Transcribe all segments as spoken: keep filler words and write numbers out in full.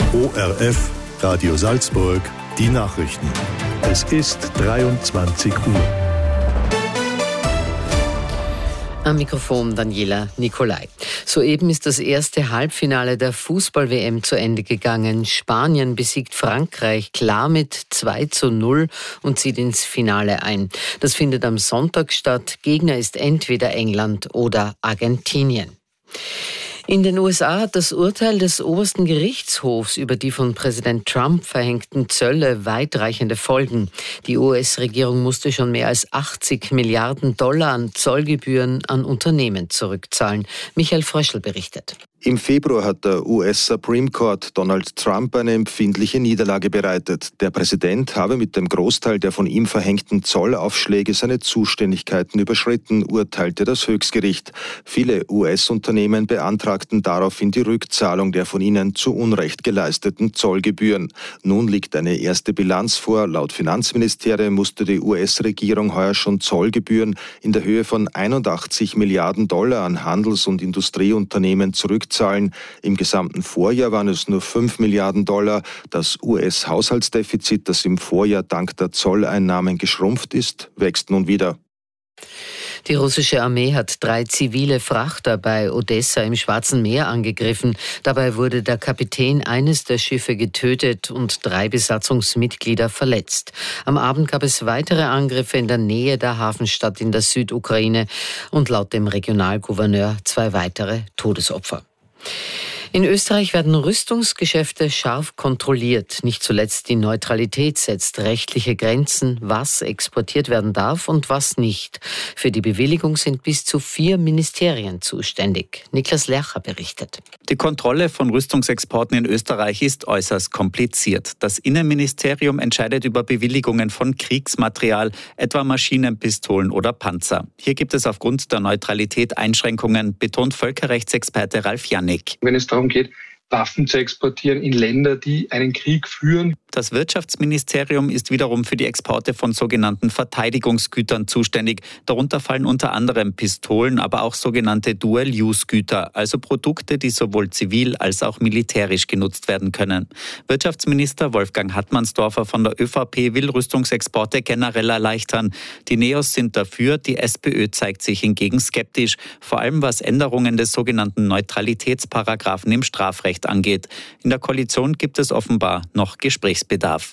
O R F, Radio Salzburg, die Nachrichten. Es ist dreiundzwanzig Uhr. Am Mikrofon Daniela Nicolai. Soeben ist das erste Halbfinale der Fußball-W M zu Ende gegangen. Spanien besiegt Frankreich klar mit zwei zu null und zieht ins Finale ein. Das findet am Sonntag statt. Gegner ist entweder England oder Argentinien. In den U S A hat das Urteil des obersten Gerichtshofs über die von Präsident Trump verhängten Zölle weitreichende Folgen. Die U S-Regierung musste schon mehr als achtzig Milliarden Dollar an Zollgebühren an Unternehmen zurückzahlen. Michael Fröschl berichtet. Im Februar hat der U S Supreme Court Donald Trump eine empfindliche Niederlage bereitet. Der Präsident habe mit dem Großteil der von ihm verhängten Zollaufschläge seine Zuständigkeiten überschritten, urteilte das Höchstgericht. Viele U S-Unternehmen beantragten daraufhin die Rückzahlung der von ihnen zu Unrecht geleisteten Zollgebühren. Nun liegt eine erste Bilanz vor. Laut Finanzministerium musste die U S-Regierung heuer schon Zollgebühren in der Höhe von einundachtzig Milliarden Dollar an Handels- und Industrieunternehmen zurückzahlen. Im gesamten Vorjahr waren es nur fünf Milliarden Dollar. Das U S-Haushaltsdefizit, das im Vorjahr dank der Zolleinnahmen geschrumpft ist, wächst nun wieder. Die russische Armee hat drei zivile Frachter bei Odessa im Schwarzen Meer angegriffen. Dabei wurde der Kapitän eines der Schiffe getötet und drei Besatzungsmitglieder verletzt. Am Abend gab es weitere Angriffe in der Nähe der Hafenstadt in der Südukraine und laut dem Regionalgouverneur zwei weitere Todesopfer. In Österreich werden Rüstungsgeschäfte scharf kontrolliert. Nicht zuletzt die Neutralität setzt rechtliche Grenzen, was exportiert werden darf und was nicht. Für die Bewilligung sind bis zu vier Ministerien zuständig. Niklas Lercher berichtet. Die Kontrolle von Rüstungsexporten in Österreich ist äußerst kompliziert. Das Innenministerium entscheidet über Bewilligungen von Kriegsmaterial, etwa Maschinen, Pistolen oder Panzer. Hier gibt es aufgrund der Neutralität Einschränkungen, betont Völkerrechtsexperte Ralf Jannik. Wenn es darum geht, Waffen zu exportieren in Länder, die einen Krieg führen. Das Wirtschaftsministerium ist wiederum für die Exporte von sogenannten Verteidigungsgütern zuständig. Darunter fallen unter anderem Pistolen, aber auch sogenannte Dual-Use-Güter, also Produkte, die sowohl zivil als auch militärisch genutzt werden können. Wirtschaftsminister Wolfgang Hartmannsdorfer von der ÖVP will Rüstungsexporte generell erleichtern. Die Neos sind dafür, die SPÖ zeigt sich hingegen skeptisch, vor allem was Änderungen des sogenannten Neutralitätsparagraphen im Strafrecht angeht. In der Koalition gibt es offenbar noch Gesprächsbedarf.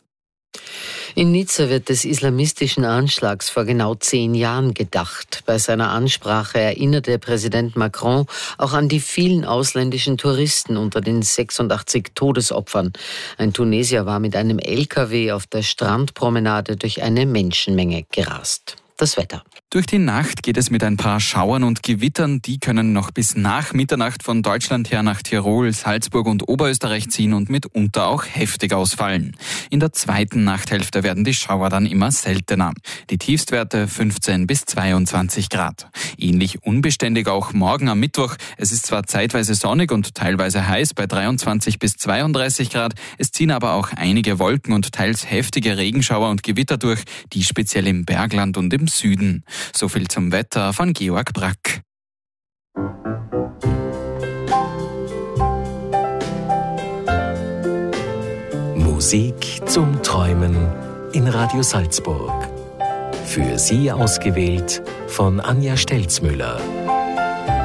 In Nizza wird des islamistischen Anschlags vor genau zehn Jahren gedacht. Bei seiner Ansprache erinnerte Präsident Macron auch an die vielen ausländischen Touristen unter den sechsundachtzig Todesopfern. Ein Tunesier war mit einem L K W auf der Strandpromenade durch eine Menschenmenge gerast. Das Wetter. Durch die Nacht geht es mit ein paar Schauern und Gewittern. Die können noch bis nach Mitternacht von Deutschland her nach Tirol, Salzburg und Oberösterreich ziehen und mitunter auch heftig ausfallen. In der zweiten Nachthälfte werden die Schauer dann immer seltener. Die Tiefstwerte fünfzehn bis zweiundzwanzig Grad. Ähnlich unbeständig auch morgen am Mittwoch. Es ist zwar zeitweise sonnig und teilweise heiß bei dreiundzwanzig bis zweiunddreißig Grad. Es ziehen aber auch einige Wolken und teils heftige Regenschauer und Gewitter durch, die speziell im Bergland und im Süden. So viel zum Wetter von Georg Brack. Musik zum Träumen in Radio Salzburg. Für Sie ausgewählt von Anja Stelzmüller.